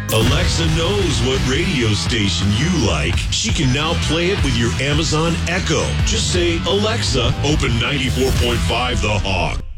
Alexa knows what radio station you like. She can now play it with your Amazon Echo. Just say, Alexa, open 94.5 The Hawk.